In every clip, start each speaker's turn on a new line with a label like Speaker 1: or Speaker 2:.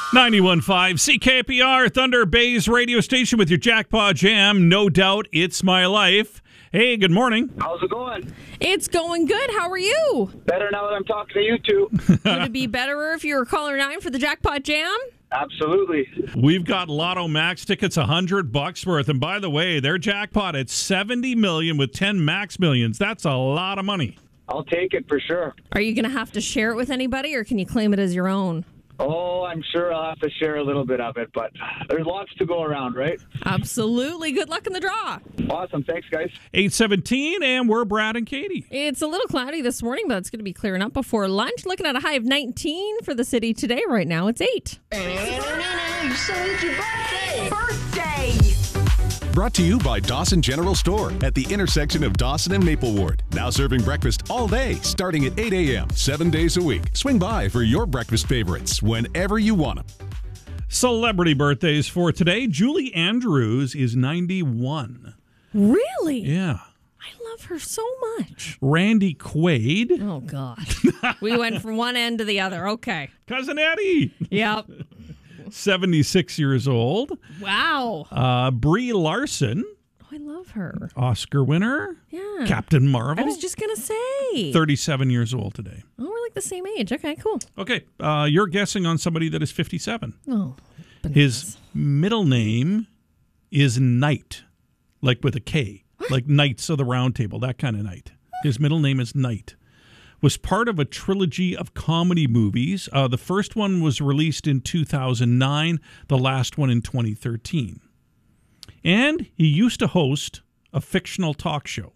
Speaker 1: 91.5 CKPR, Thunder Bay's radio station with your Jackpot Jam. No doubt it's my life. Hey, good morning.
Speaker 2: How's it going?
Speaker 3: It's going good. How are you?
Speaker 2: Better now that I'm talking to you two.
Speaker 3: Would it be better if you were caller 9 for the Jackpot Jam?
Speaker 2: Absolutely.
Speaker 1: We've got Lotto Max tickets, $100 worth. And by the way, their jackpot at $70 million with 10 Max Millions. That's a lot of money.
Speaker 2: I'll take it for sure.
Speaker 3: Are you going to have to share it with anybody, or can you claim it as your own?
Speaker 2: Oh, I'm sure I'll have to share a little bit of it, but there's lots to go around, right?
Speaker 3: Absolutely. Good luck in the draw.
Speaker 2: Awesome. Thanks, guys.
Speaker 1: 8:17, and we're Brad and Katie.
Speaker 3: It's a little cloudy this morning, but it's going to be clearing up before lunch. Looking at a high of 19 for the city today. Right now, it's 8.
Speaker 4: So it's your birthday!
Speaker 5: Brought to you by Dawson General Store at the intersection of Dawson and Maple Ward. Now serving breakfast all day, starting at 8 a.m., 7 days a week. Swing by for your breakfast favorites whenever you want them.
Speaker 1: Celebrity birthdays for today. Julie Andrews is 91.
Speaker 3: Really?
Speaker 1: Yeah.
Speaker 3: I love her so much.
Speaker 1: Randy Quaid.
Speaker 3: Oh, God. We went from one end to the other. Okay.
Speaker 1: Cousin Eddie.
Speaker 3: Yep.
Speaker 1: 76 years old.
Speaker 3: Wow.
Speaker 1: Brie Larson.
Speaker 3: Oh, I love her.
Speaker 1: Oscar winner.
Speaker 3: Yeah.
Speaker 1: Captain Marvel.
Speaker 3: I was just going to say.
Speaker 1: 37 years old today.
Speaker 3: Oh, we're like the same age. Okay, cool.
Speaker 1: Okay. You're guessing on somebody that is 57.
Speaker 3: Oh, bananas.
Speaker 1: His middle name is Knight, like with a K.
Speaker 3: What?
Speaker 1: Like Knights of the Round Table, that kind of Knight. His middle name is Knight. Was part of a trilogy of comedy movies. The first one was released in 2009, the last one in 2013. And he used to host a fictional talk show.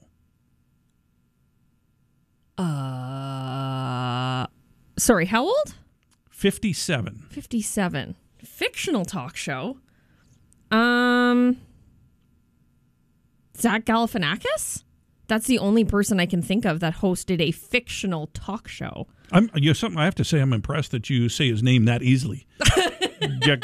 Speaker 3: Sorry, how old?
Speaker 1: 57.
Speaker 3: 57. Fictional talk show. Zach Galifianakis? That's the only person I can think of that hosted a fictional talk show.
Speaker 1: I have to say I'm impressed that you say his name that easily. Zach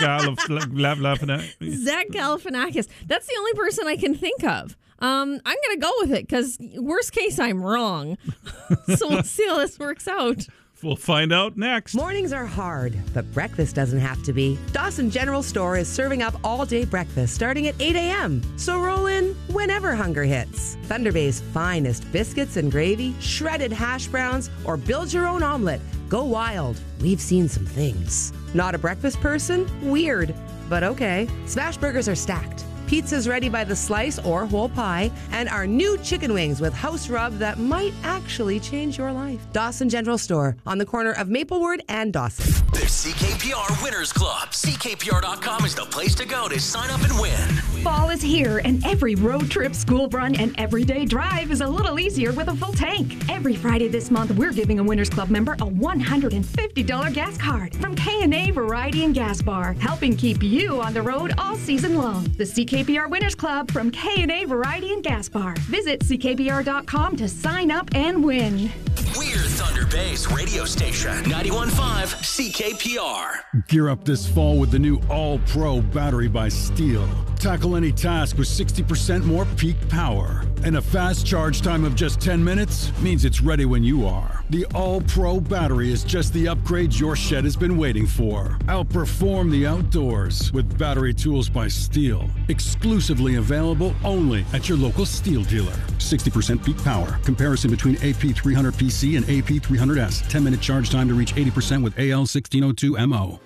Speaker 3: Galifianakis. That's the only person I can think of. I'm going to go with it because worst case, I'm wrong. So we'll see how this works out.
Speaker 1: We'll find out next.
Speaker 6: Mornings are hard, but breakfast doesn't have to be. Dawson General Store is serving up all-day breakfast starting at 8 a.m. So roll in whenever hunger hits. Thunder Bay's finest biscuits and gravy, shredded hash browns, or build your own omelet. Go wild. We've seen some things. Not a breakfast person? Weird. But okay. Smash burgers are stacked. Pizza's ready by the slice or whole pie, and our new chicken wings with house rub that might actually change your life. Dawson General Store on the corner of Mapleward and Dawson.
Speaker 7: There's CKPR Winners Club. CKPR.com is the place to go to sign up and win.
Speaker 8: Fall is here, and every road trip, school run, and everyday drive is a little easier with a full tank. Every Friday this month, we're giving a Winners Club member a $150 gas card from K&A Variety and Gas Bar, helping keep you on the road all season long. The CKPR Winners Club from K&A Variety and Gas Bar. Visit CKPR.com to sign up and win.
Speaker 7: We're Thunder Bay's radio station. 91.5 CKPR.
Speaker 9: Gear up this fall with the new All-Pro battery by Steel. Tackle any task with 60% more peak power. And a fast charge time of just 10 minutes means it's ready when you are. The All-Pro battery is just the upgrade your shed has been waiting for. Outperform the outdoors with battery tools by Steel. Exclusively available only at your local Steel dealer. 60% peak power. Comparison between AP300PC and AP300S. 10-minute charge time to reach 80% with AL1602MO.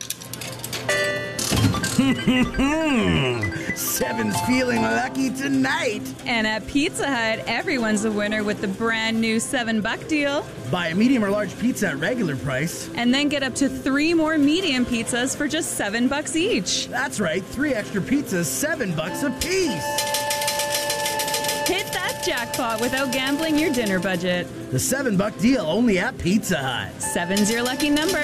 Speaker 10: Seven's feeling lucky tonight.
Speaker 11: And at Pizza Hut, everyone's a winner with the brand new $7 deal.
Speaker 10: Buy a medium or large pizza at regular price.
Speaker 11: And then get up to 3 more medium pizzas for just $7 each.
Speaker 10: That's right, 3 extra pizzas, $7 a piece.
Speaker 11: Hit that jackpot without gambling your dinner budget.
Speaker 10: The $7 deal only at Pizza Hut.
Speaker 11: 7's your lucky number.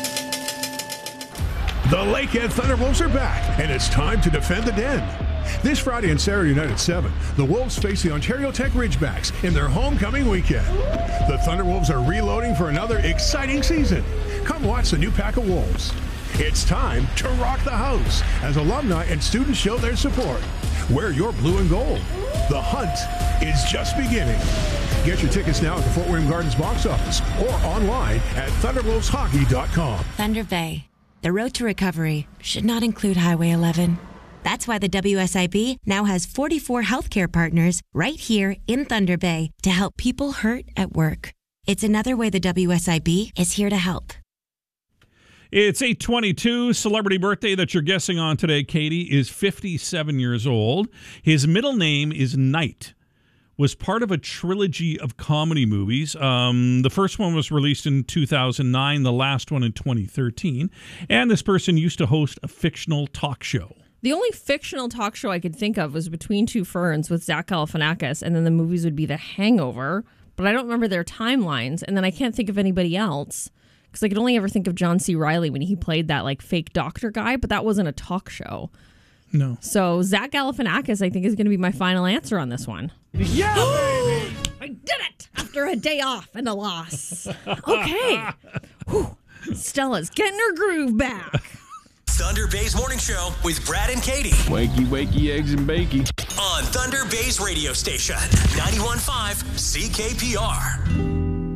Speaker 12: The Lakehead Thunderwolves are back, and it's time to defend the Den. This Friday and Saturday night at 7, the Wolves face the Ontario Tech Ridgebacks in their homecoming weekend. The Thunderwolves are reloading for another exciting season. Come watch the new pack of Wolves. It's time to rock the house as alumni and students show their support. Wear your blue and gold. The hunt is just beginning. Get your tickets now at the Fort William Gardens box office or online at thunderwolveshockey.com.
Speaker 13: Thunder Bay. The road to recovery should not include Highway 11. That's why the WSIB now has 44 healthcare partners right here in Thunder Bay to help people hurt at work. It's another way the WSIB is here to help.
Speaker 1: It's 8:22. Celebrity birthday that you're guessing on today, Katie, is 57 years old. His middle name is Knight. Was part of a trilogy of comedy movies. The first one was released in 2009, the last one in 2013. And this person used to host a fictional talk show.
Speaker 3: The only fictional talk show I could think of was Between Two Ferns with Zach Galifianakis, and then the movies would be The Hangover, but I don't remember their timelines, and then I can't think of anybody else, because I could only ever think of John C. Reilly when he played that like fake doctor guy, but that wasn't a talk show.
Speaker 1: No.
Speaker 3: So Zach Galifianakis, I think, is going to be my final answer on this one.
Speaker 10: Yeah, baby!
Speaker 3: I did it after a day off and a loss. Okay. Whew. Stella's getting her groove back.
Speaker 7: Thunder Bay's Morning Show with Brad and Katie.
Speaker 14: Wakey, wakey, eggs and bakey.
Speaker 7: On Thunder Bay's radio station, 91.5 CKPR.